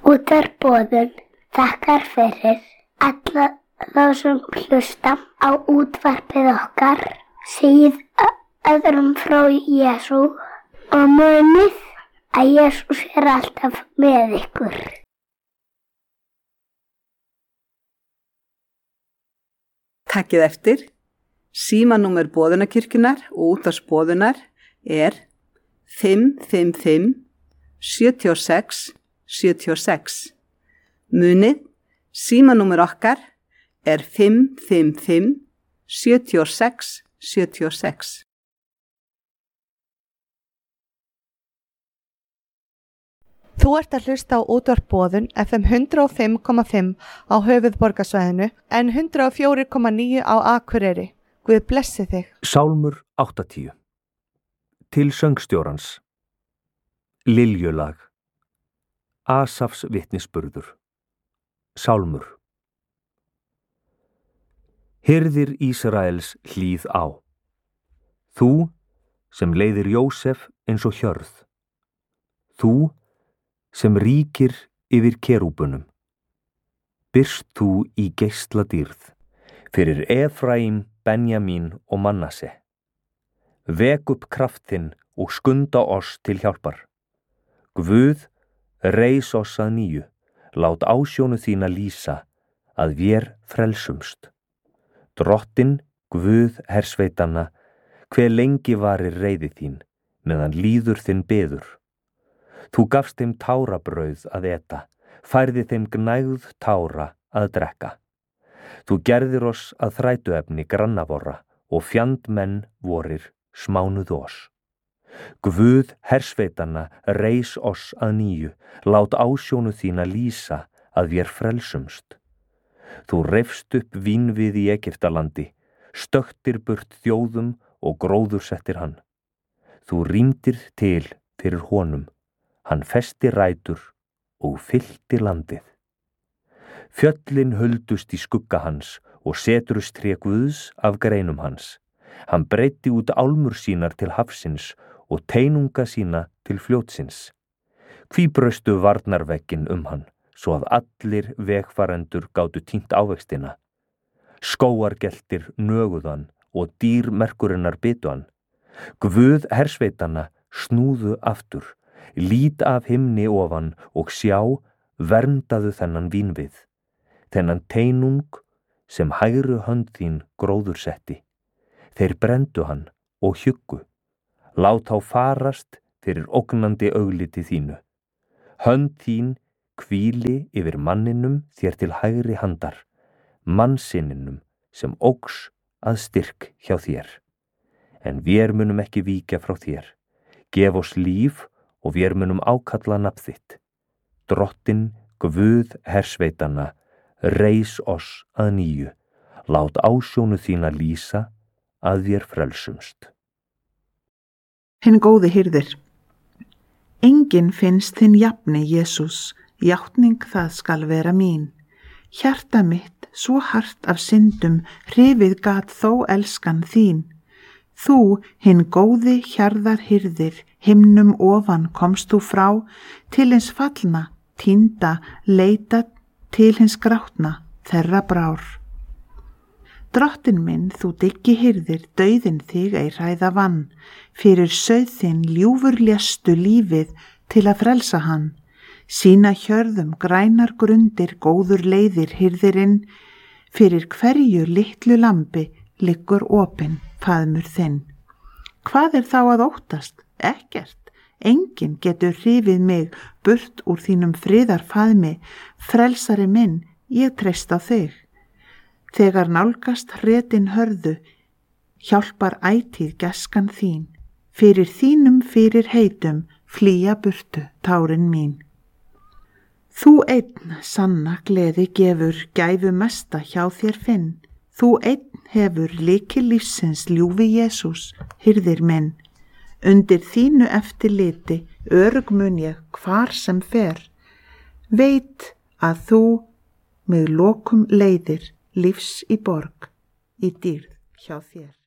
Útvarp.boðun þakkar fyrir alla þá sem hlusta á útvarpið okkar, segið öðrum frá Jesú og munið að Jesús alltaf með ykkur. Takkið eftir. Símanúmer boðunarkirkjunnar og útvarpsboðunar er 555 76 76. Munið, símanúmer okkar er 555 76 76. Þú ert að hlusta á útvarpsboðun FM 105,5 á höfuðborgarsvæðinu en 104,9 á Akureyri. Guð blessi þig. Sálmur 80. Til söngstjórans. Liljulag. Asafs vitnisburður. Sálmur. Hirðir Ísraels hlýð á. Þú sem leiðir Jósef eins og hjörð. Þú sem ríkir yfir kerúbunum. Birst þú í geisladýrð fyrir Efraím, Benjamín og Manasse. Vek upp kraft þinn og skunda oss til hjálpar. Guð, reis oss að nýju, lát ásjónu þína lýsa, að vér frelsumst. Drottin, Guð hersveitanna, hve lengi varir reiði þín, meðan líður þinn beður. Þú gafst þeim tárabrauð að eta, færði þeim gnægð tára að drekka. Þú gerðir oss að þrætuefni grannavorra og fjandmenn vorir smánuð oss. Guð hersveitanna reis oss að nýju, lát ásjónu þína lýsa að vér frelsumst. Þú reifst upp vínvið í Egyptalandi, stöktir burt þjóðum og gróðursettir hann. Þú rýmdir til fyrir honum, hann festi rætur og fyllti landið. Fjöllin huldust í skugga hans og setrust tré Guðs af greinum hans. Hann breiddi út álmur sínar til hafsins og teinunga sína til fljótsins. Hví braustu varnarvegginn hann, svo að allir vegfarendur gátu týnt ávextina. Skóargeltir nöguðan og dýr merkurinnar bitu hann. Guð hersveitanna snúðu aftur, lít af himni ofan og sjá, verndaðu þennan vínvið, þennan teinung sem hægri hönd þín gróðursetti. Þeir brenndu hann og hjuggu. Lát þá farast fyrir ógnandi augliti þínu. Hönd þín hvíli yfir manninum þér til hægri handar, mannsinninum sem óx að styrk hjá þér. En vér munum ekki víkja frá þér. Gef oss líf og vér munum ákalla nafn þitt. Drottin, Guð hersveitanna, reis oss að nýju. Lát ásjónu þína lýsa að vér frelsumst. Hinn góði hirðir. Enginn finnst þinn jafni, Jesús, játning það skal vera mín. Hjarta mitt, svo hart af syndum, hrifið gat þó elskan þín. Þú, hinn góði hjarðar hirðir, himnum ofan komst þú frá, til hins fallna, týnda, leita til hins grátna, þeirra brár. Drottin minn, þú dyggi hirðir, dauðin þig ei hræða vann, fyrir sauð þinn ljúfur léstu lífið til að frelsa hann. Sína hjörðum grænar grundir, góður leiðir hirðirinn, fyrir hverju litlu lambi liggur opinn faðmur þinn. Hvað er þá að óttast? Ekkert. Enginn getur hrifið mig burt úr þínum friðarfaðmi, frelsari minn, ég treyst á þig. Þegar nálgast hretin hörðu, hjálpar ætíð gæskan þín, fyrir þínum fyrir heitum flýja burtu tárin mín. Þú einn sanna gleði gefur, gæfu mesta hjá þér finn, þú einn hefur lykil lífsins ljúfi Jesús, hirðir minn. Undir þínu eftirliti örugg mun ég hvar sem fer, veit að þú mig lokum leiðir, lífs í borg, í dýrð hjá þér.